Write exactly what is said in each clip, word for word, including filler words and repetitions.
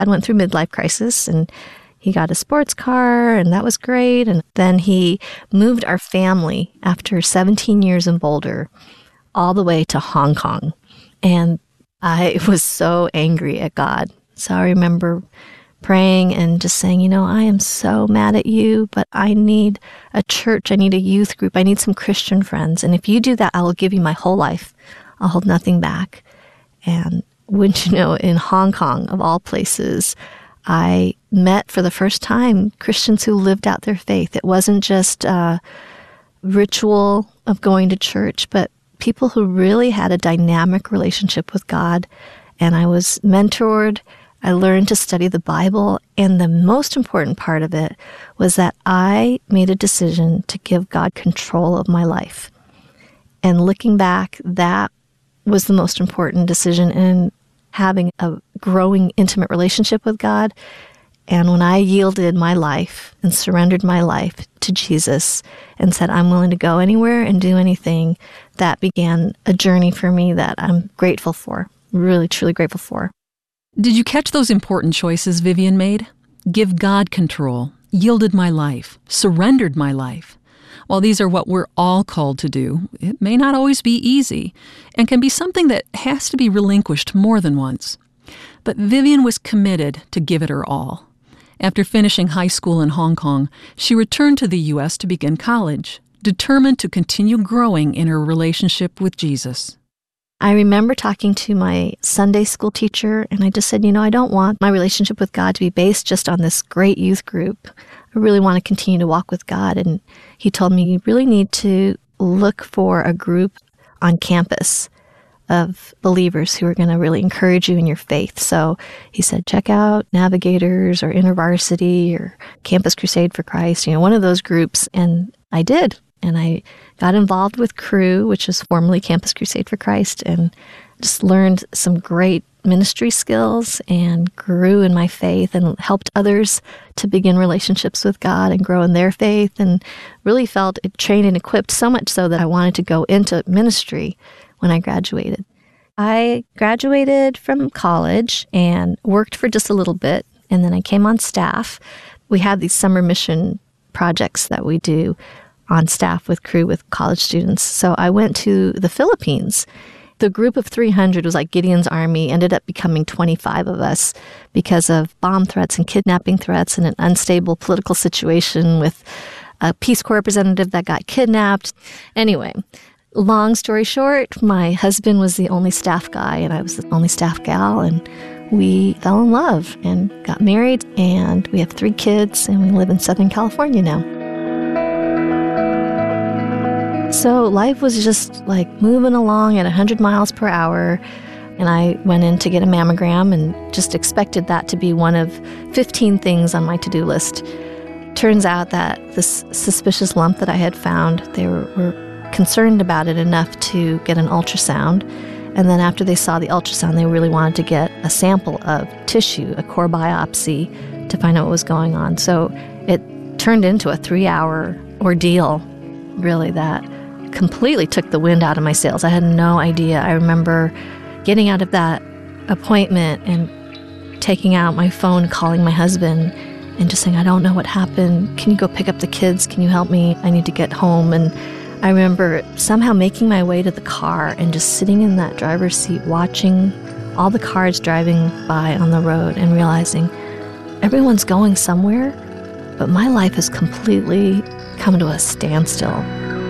I went through midlife crisis, and he got a sports car, and that was great. And then he moved our family after seventeen years in Boulder all the way to Hong Kong. And I was so angry at God. So I remember praying and just saying, you know, I am so mad at you, but I need a church. I need a youth group. I need some Christian friends. And if you do that, I will give you my whole life. I'll hold nothing back. And wouldn't you know, in Hong Kong, of all places, I met for the first time Christians who lived out their faith. It wasn't just a ritual of going to church, but people who really had a dynamic relationship with God. And I was mentored. I learned to study the Bible. And the most important part of it was that I made a decision to give God control of my life. And looking back, that was the most important decision in having a growing intimate relationship with God. And when I yielded my life and surrendered my life to Jesus and said, I'm willing to go anywhere and do anything, that began a journey for me that I'm grateful for, really, truly grateful for. Did you catch those important choices Vivian made? Give God control, yielded my life, surrendered my life. While these are what we're all called to do, it may not always be easy and can be something that has to be relinquished more than once. But Vivian was committed to give it her all. After finishing high school in Hong Kong, she returned to the U S to begin college, determined to continue growing in her relationship with Jesus. I remember talking to my Sunday school teacher, and I just said, you know, I don't want my relationship with God to be based just on this great youth group. I really want to continue to walk with God. And he told me, you really need to look for a group on campus of believers who are going to really encourage you in your faith. So he said, check out Navigators or InterVarsity or Campus Crusade for Christ, you know, one of those groups. And I did. And I got involved with Cru, which is formerly Campus Crusade for Christ, and just learned some great ministry skills and grew in my faith and helped others to begin relationships with God and grow in their faith, and really felt it trained and equipped so much so that I wanted to go into ministry when I graduated. I graduated from college and worked for just a little bit, and then I came on staff. We have these summer mission projects that we do on staff with Cru with college students. So I went to the Philippines. The group of three hundred was like Gideon's army, ended up becoming twenty-five of us because of bomb threats and kidnapping threats and an unstable political situation with a Peace Corps representative that got kidnapped. Anyway, long story short, my husband was the only staff guy and I was the only staff gal, and we fell in love and got married, and we have three kids, and we live in Southern California now. So life was just like moving along at one hundred miles per hour, and I went in to get a mammogram and just expected that to be one of fifteen things on my to-do list. Turns out that this suspicious lump that I had found, they were, were concerned about it enough to get an ultrasound, and then after they saw the ultrasound, they really wanted to get a sample of tissue, a core biopsy, to find out what was going on. So it turned into a three-hour ordeal, really, that completely took the wind out of my sails. I had no idea. I remember getting out of that appointment and taking out my phone, calling my husband, and just saying, I don't know what happened. Can you go pick up the kids? Can you help me? I need to get home. And I remember somehow making my way to the car and just sitting in that driver's seat watching all the cars driving by on the road and realizing everyone's going somewhere, but my life has completely come to a standstill.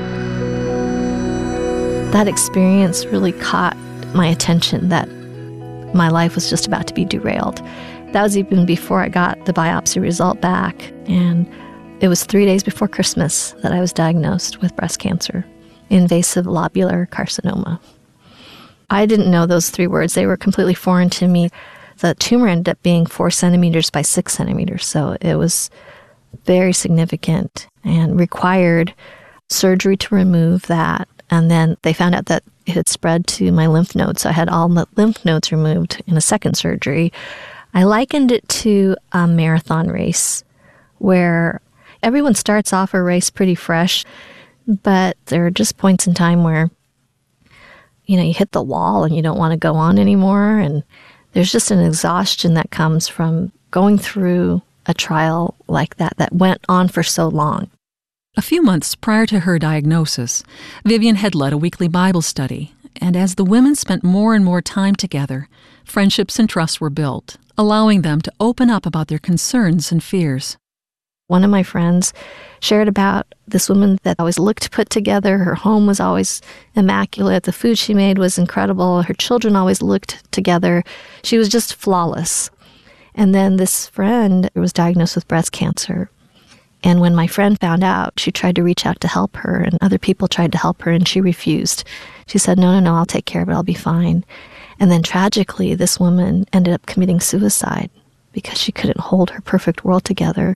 That experience really caught my attention, that my life was just about to be derailed. That was even before I got the biopsy result back, and it was three days before Christmas that I was diagnosed with breast cancer, invasive lobular carcinoma. I didn't know those three words. They were completely foreign to me. The tumor ended up being four centimeters by six centimeters, so it was very significant and required surgery to remove that. And then they found out that it had spread to my lymph nodes. So I had all the lymph nodes removed in a second surgery. I likened it to a marathon race where everyone starts off a race pretty fresh, but there are just points in time where, you know, you hit the wall and you don't want to go on anymore. And there's just an exhaustion that comes from going through a trial like that that went on for so long. A few months prior to her diagnosis, Vivian had led a weekly Bible study, and as the women spent more and more time together, friendships and trust were built, allowing them to open up about their concerns and fears. One of my friends shared about this woman that always looked put together. Her home was always immaculate. The food she made was incredible. Her children always looked together. She was just flawless. And then this friend was diagnosed with breast cancer. And when my friend found out, she tried to reach out to help her, and other people tried to help her, and she refused. She said, no, no, no, I'll take care of it. I'll be fine. And then tragically, this woman ended up committing suicide because she couldn't hold her perfect world together.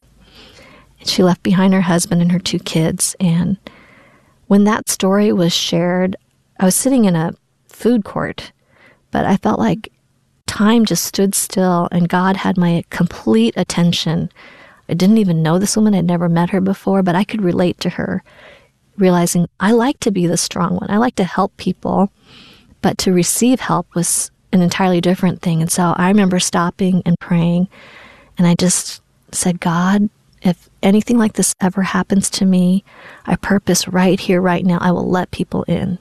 And she left behind her husband and her two kids. And when that story was shared, I was sitting in a food court, but I felt like time just stood still, and God had my complete attention. I didn't even know this woman. I'd never met her before, but I could relate to her, realizing I like to be the strong one. I like to help people, but to receive help was an entirely different thing. And so I remember stopping and praying, and I just said, God, if anything like this ever happens to me, I purpose right here, right now, I will let people in.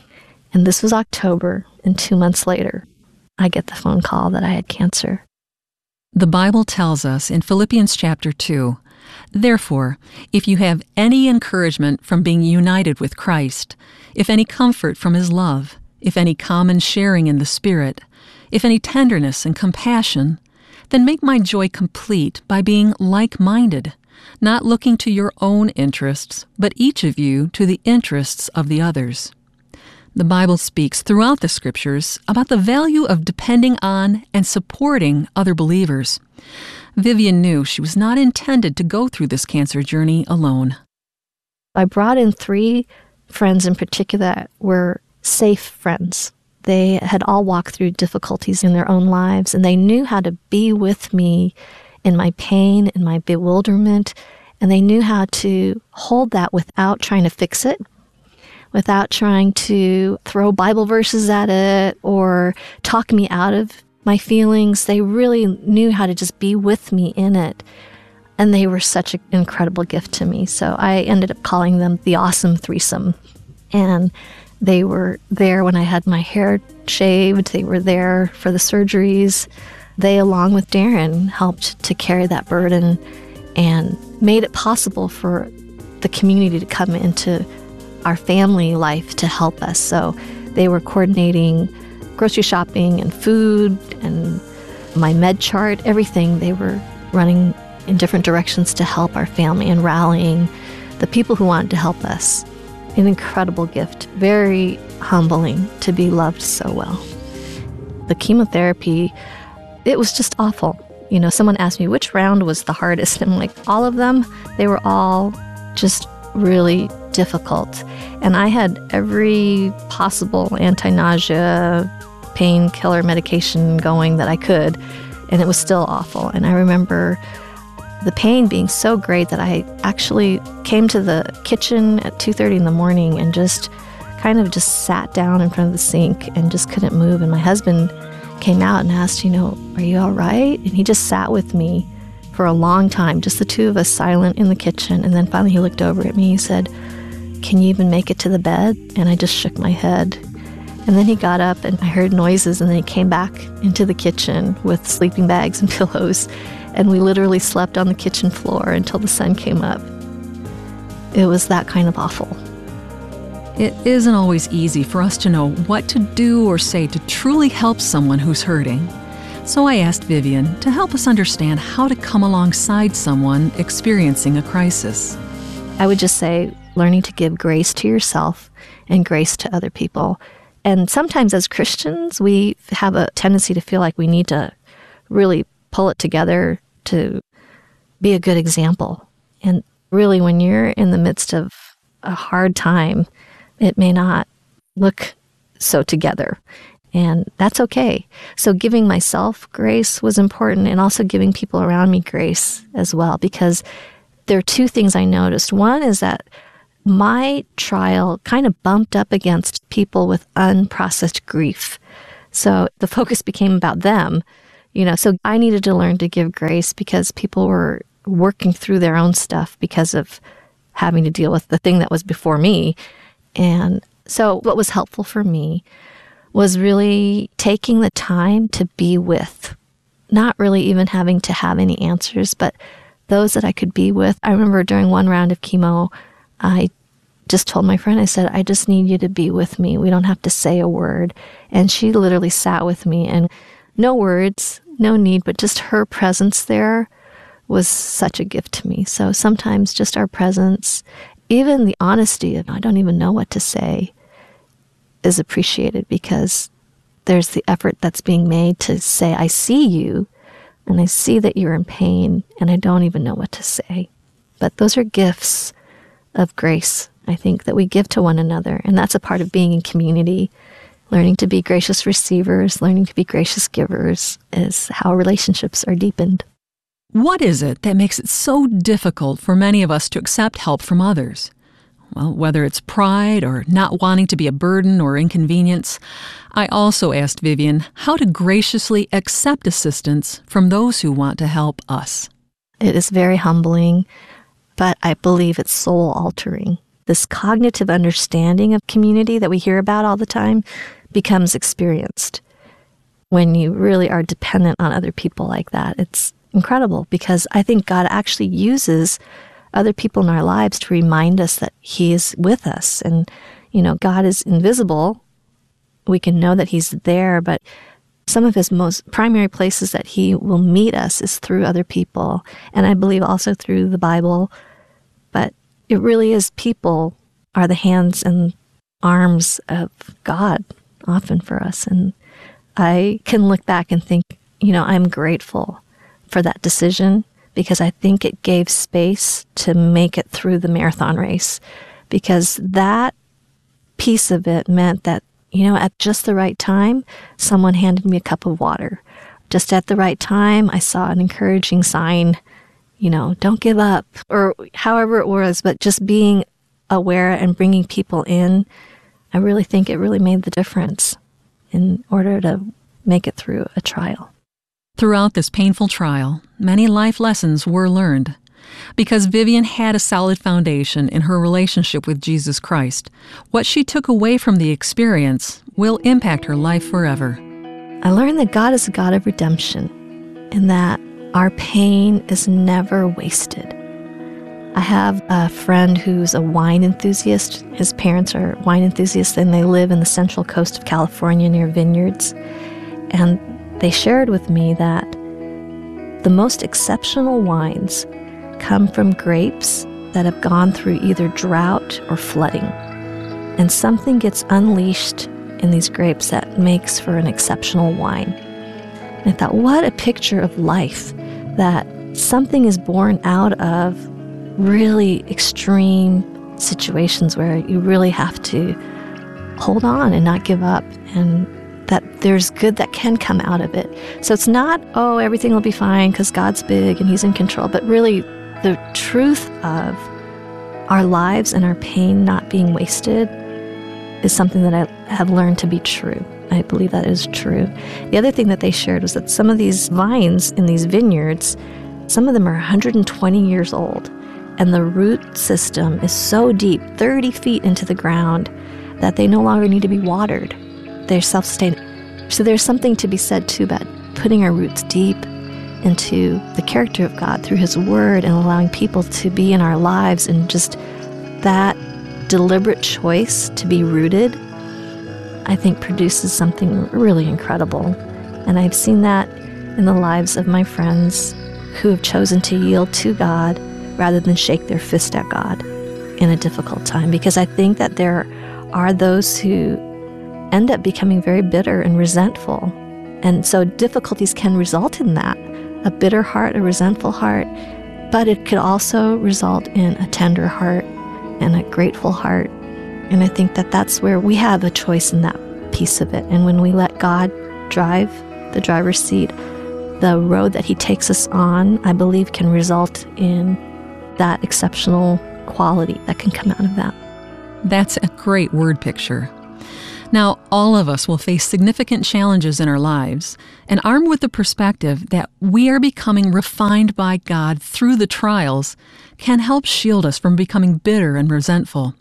And this was October, and two months later, I get the phone call that I had cancer. The Bible tells us in Philippians chapter two, therefore, if you have any encouragement from being united with Christ, if any comfort from His love, if any common sharing in the Spirit, if any tenderness and compassion, then make my joy complete by being like-minded, not looking to your own interests, but each of you to the interests of the others. The Bible speaks throughout the Scriptures about the value of depending on and supporting other believers. Vivian knew she was not intended to go through this cancer journey alone. I brought in three friends in particular that were safe friends. They had all walked through difficulties in their own lives, and they knew how to be with me in my pain, in my bewilderment, and they knew how to hold that without trying to fix it, without trying to throw Bible verses at it or talk me out of my feelings. They really knew how to just be with me in it. And they were such an incredible gift to me. So I ended up calling them the Awesome Threesome. And they were there when I had my hair shaved. They were there for the surgeries. They, along with Darren, helped to carry that burden and made it possible for the community to come into our family life to help us. So they were coordinating grocery shopping and food and my med chart, everything. They were running in different directions to help our family and rallying the people who wanted to help us. An incredible gift, very humbling to be loved so well. The chemotherapy, it was just awful. You know, someone asked me which round was the hardest, and I'm like, all of them, they were all just really difficult. And I had every possible anti-nausea, painkiller medication going that I could, and it was still awful. And I remember the pain being so great that I actually came to the kitchen at two thirty in the morning and just kind of just sat down in front of the sink and just couldn't move. And my husband came out and asked, you know, are you all right? And he just sat with me for a long time, just the two of us silent in the kitchen. And then finally he looked over at me. He said, can you even make it to the bed? And I just shook my head. And then he got up and I heard noises, and then he came back into the kitchen with sleeping bags and pillows. And we literally slept on the kitchen floor until the sun came up. It was that kind of awful. It isn't always easy for us to know what to do or say to truly help someone who's hurting. So I asked Vivian to help us understand how to come alongside someone experiencing a crisis. I would just say learning to give grace to yourself and grace to other people. And sometimes as Christians, we have a tendency to feel like we need to really pull it together to be a good example. And really, when you're in the midst of a hard time, it may not look so together. And that's okay. So giving myself grace was important, and also giving people around me grace as well, because there are two things I noticed. One is that my trial kind of bumped up against people with unprocessed grief. So the focus became about them, you know, so I needed to learn to give grace because people were working through their own stuff because of having to deal with the thing that was before me. And so what was helpful for me was really taking the time to be with, not really even having to have any answers, but those that I could be with. I remember during one round of chemo, I just told my friend, I said, I just need you to be with me. We don't have to say a word. And she literally sat with me, and no words, no need, but just her presence there was such a gift to me. So sometimes just our presence, even the honesty of, I don't even know what to say, is appreciated because there's the effort that's being made to say, I see you, and I see that you're in pain, and I don't even know what to say. But those are gifts of grace, I think, that we give to one another. And that's a part of being in community. Learning to be gracious receivers, learning to be gracious givers is how relationships are deepened. What is it that makes it so difficult for many of us to accept help from others? Well, whether it's pride or not wanting to be a burden or inconvenience, I also asked Vivian how to graciously accept assistance from those who want to help us. It is very humbling, but I believe it's soul-altering. This cognitive understanding of community that we hear about all the time becomes experienced when you really are dependent on other people like that. It's incredible because I think God actually uses other people in our lives to remind us that He is with us. And, you know, God is invisible. We can know that He's there, but some of His most primary places that He will meet us is through other people. And I believe also through the Bible. But it really is people are the hands and arms of God often for us. And I can look back and think, you know, I'm grateful for that decision because I think it gave space to make it through the marathon race, because that piece of it meant that, you know, at just the right time, someone handed me a cup of water. Just at the right time, I saw an encouraging sign, you know, don't give up, or however it was, but just being aware and bringing people in, I really think it really made the difference in order to make it through a trial. Throughout this painful trial, many life lessons were learned. Because Vivian had a solid foundation in her relationship with Jesus Christ, what she took away from the experience will impact her life forever. I learned that God is a God of redemption and that our pain is never wasted. I have a friend who's a wine enthusiast. His parents are wine enthusiasts, and they live in the central coast of California near vineyards. And they shared with me that the most exceptional wines come from grapes that have gone through either drought or flooding. And something gets unleashed in these grapes that makes for an exceptional wine. And I thought, what a picture of life, that something is born out of really extreme situations where you really have to hold on and not give up, and that there's good that can come out of it. So it's not, oh, everything will be fine because God's big and He's in control, but really the truth of our lives and our pain not being wasted is something that I have learned to be true. I believe that is true. The other thing that they shared was that some of these vines in these vineyards, some of them are one hundred twenty years old, and the root system is so deep, thirty feet into the ground, that they no longer need to be watered. They're self-sustaining. So there's something to be said, too, about putting our roots deep into the character of God through His Word and allowing people to be in our lives, and just that deliberate choice to be rooted, I think produces something really incredible. And I've seen that in the lives of my friends who have chosen to yield to God rather than shake their fist at God in a difficult time. Because I think that there are those who end up becoming very bitter and resentful. And so difficulties can result in that, a bitter heart, a resentful heart, but it could also result in a tender heart and a grateful heart. And I think that that's where we have a choice in that piece of it. And when we let God drive the driver's seat, the road that He takes us on, I believe, can result in that exceptional quality that can come out of that. That's a great word picture. Now, all of us will face significant challenges in our lives, and armed with the perspective that we are becoming refined by God through the trials can help shield us from becoming bitter and resentful.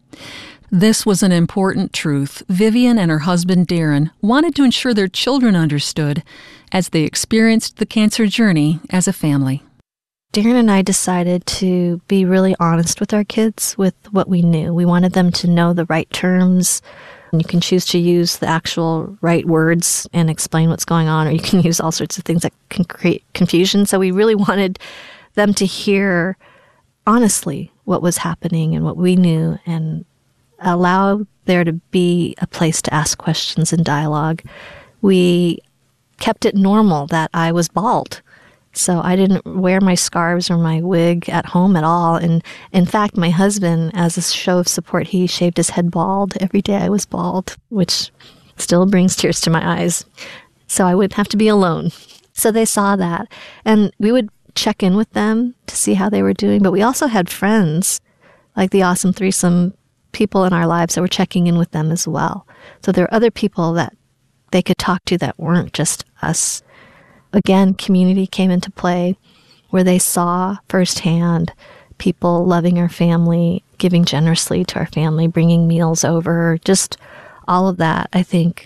This was an important truth Vivian and her husband Darren wanted to ensure their children understood as they experienced the cancer journey as a family. Darren and I decided to be really honest with our kids with what we knew. We wanted them to know the right terms. You can choose to use the actual right words and explain what's going on, or you can use all sorts of things that can create confusion. So we really wanted them to hear honestly what was happening and what we knew, and allow there to be a place to ask questions and dialogue. We kept it normal that I was bald. So I didn't wear my scarves or my wig at home at all. And in fact, my husband, as a show of support, he shaved his head bald. Every day I was bald, which still brings tears to my eyes. So I wouldn't have to be alone. So they saw that. And we would check in with them to see how they were doing. But we also had friends, like the Awesome Threesome, people in our lives that were checking in with them as well. So there are other people that they could talk to that weren't just us. Again, community came into play where they saw firsthand people loving our family, giving generously to our family, bringing meals over. Just all of that, I think,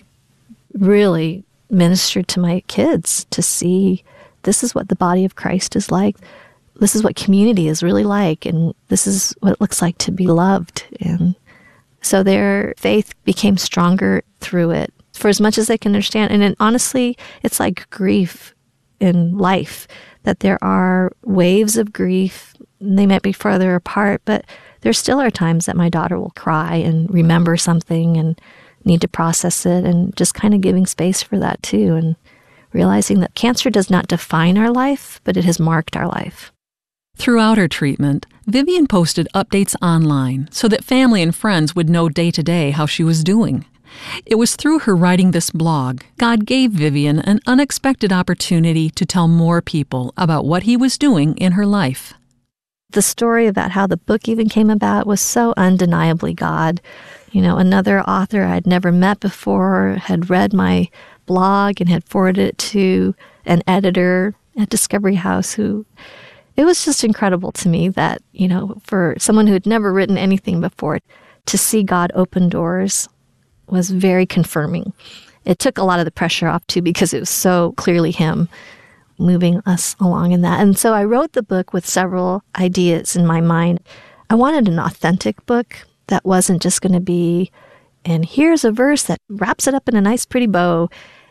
really ministered to my kids to see this is what the body of Christ is like. This is what community is really like, and this is what it looks like to be loved. And so their faith became stronger through it for as much as they can understand. And then, honestly, it's like grief in life, that there are waves of grief. They might be farther apart, but there still are times that my daughter will cry and remember something and need to process it, and just kind of giving space for that too, and realizing that cancer does not define our life, but it has marked our life. Throughout her treatment, Vivian posted updates online so that family and friends would know day to day how she was doing. It was through her writing this blog, God gave Vivian an unexpected opportunity to tell more people about what He was doing in her life. The story about how the book even came about was so undeniably God. You know, another author I'd never met before had read my blog and had forwarded it to an editor at Discovery House who... It was just incredible to me that, you know, for someone who had never written anything before, to see God open doors was very confirming. It took a lot of the pressure off, too, because it was so clearly Him moving us along in that. And so I wrote the book with several ideas in my mind. I wanted an authentic book that wasn't just going to be, and here's a verse that wraps it up in a nice, pretty bow.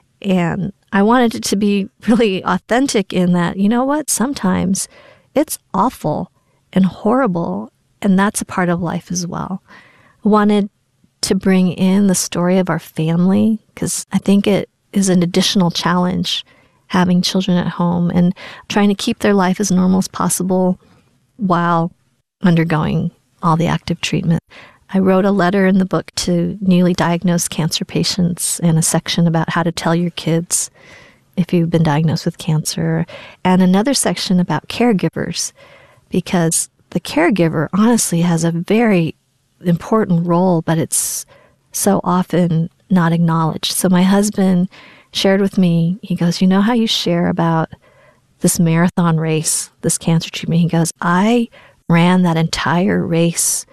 And I wanted it to be really authentic in that, you know what, sometimes it's awful and horrible, and that's a part of life as well. I wanted to bring in the story of our family, because I think it is an additional challenge having children at home and trying to keep their life as normal as possible while undergoing all the active treatment. I wrote a letter in the book to newly diagnosed cancer patients and a section about how to tell your kids if you've been diagnosed with cancer, and another section about caregivers, because the caregiver honestly has a very important role, but it's so often not acknowledged. So my husband shared with me, he goes, you know how you share about this marathon race, this cancer treatment? He goes, I ran that entire race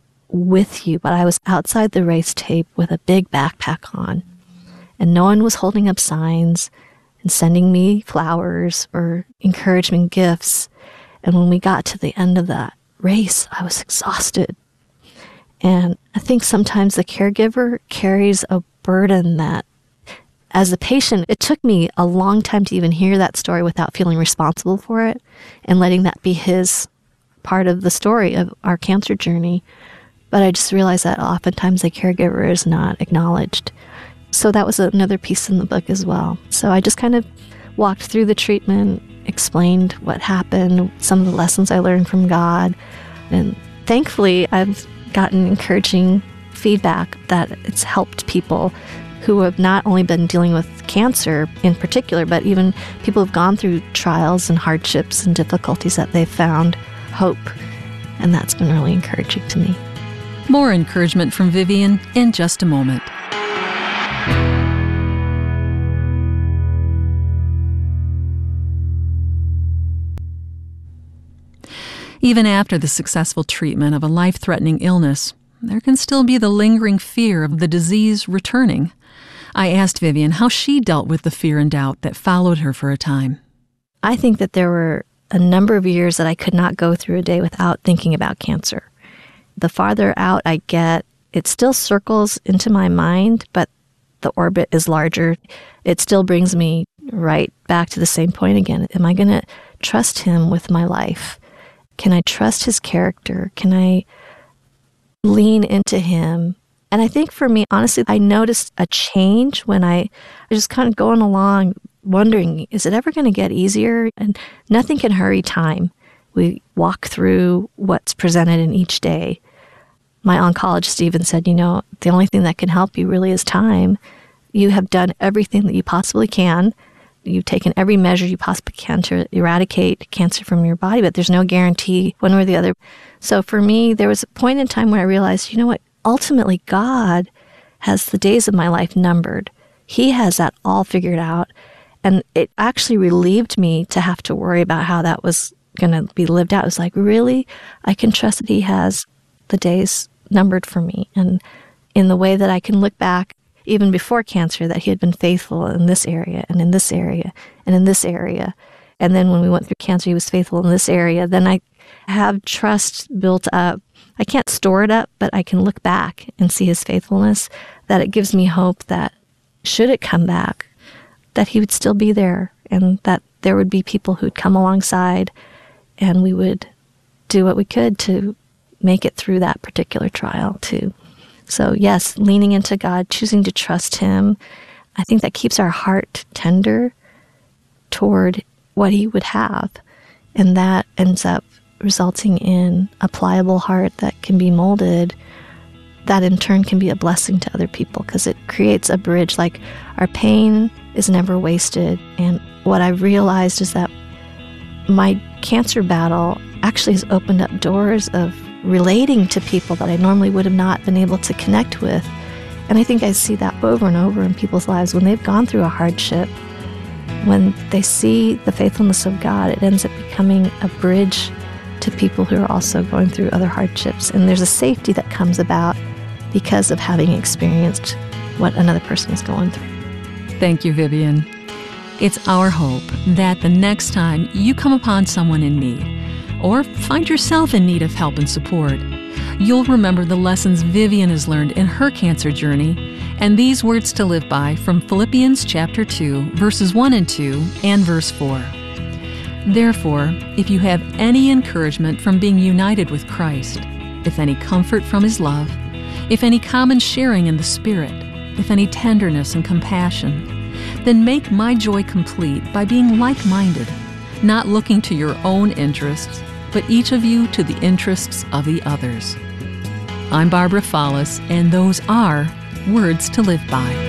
with you, but I was outside the race tape with a big backpack on, and no one was holding up signs and sending me flowers or encouragement gifts. And when we got to the end of that race, I was exhausted. And I think sometimes the caregiver carries a burden that, as a patient, it took me a long time to even hear that story without feeling responsible for it and letting that be his part of the story of our cancer journey. But I just realized that oftentimes the caregiver is not acknowledged. So that was another piece in the book as well. So I just kind of walked through the treatment, explained what happened, some of the lessons I learned from God. And thankfully, I've gotten encouraging feedback that it's helped people who have not only been dealing with cancer in particular, but even people who've gone through trials and hardships and difficulties, that they've found hope. And that's been really encouraging to me. More encouragement from Vivian in just a moment. Even after the successful treatment of a life-threatening illness, there can still be the lingering fear of the disease returning. I asked Vivian how she dealt with the fear and doubt that followed her for a time. I think that there were a number of years that I could not go through a day without thinking about cancer. The farther out I get, it still circles into my mind, but the orbit is larger. It still brings me right back to the same point again. Am I going to trust him with my life? Can I trust his character? Can I lean into him? And I think for me, honestly, I noticed a change when I, I was just kind of going along wondering, is it ever going to get easier? And nothing can hurry time. We walk through what's presented in each day. My oncologist even said, you know, the only thing that can help you really is time. You have done everything that you possibly can. You've taken every measure you possibly can to eradicate cancer from your body, but there's no guarantee one way or the other. So for me, there was a point in time where I realized, you know what, ultimately God has the days of my life numbered. He has that all figured out. And it actually relieved me to have to worry about how that was going to be lived out. It was like, really? I can trust that he has the days numbered for me. And in the way that I can look back, even before cancer, that he had been faithful in this area and in this area and in this area. And then when we went through cancer, he was faithful in this area. Then I have trust built up. I can't store it up, but I can look back and see his faithfulness, that it gives me hope that should it come back, that he would still be there and that there would be people who'd come alongside and we would do what we could to make it through that particular trial too. So yes, leaning into God, choosing to trust him, I think that keeps our heart tender toward what he would have. And that ends up resulting in a pliable heart that can be molded, that in turn can be a blessing to other people because it creates a bridge. Like our pain is never wasted. And what I've realized is that my cancer battle actually has opened up doors of relating to people that I normally would have not been able to connect with. And I think I see that over and over in people's lives when they've gone through a hardship. When they see the faithfulness of God, it ends up becoming a bridge to people who are also going through other hardships. And there's a safety that comes about because of having experienced what another person is going through. Thank you, Vivian. It's our hope that the next time you come upon someone in need, or find yourself in need of help and support, you'll remember the lessons Vivian has learned in her cancer journey and these words to live by from Philippians chapter two, verses one and two, and verse four. Therefore, if you have any encouragement from being united with Christ, if any comfort from his love, if any common sharing in the Spirit, if any tenderness and compassion, then make my joy complete by being like-minded, not looking to your own interests, but each of you to the interests of the others. I'm Barbara Follis, and those are Words to Live By.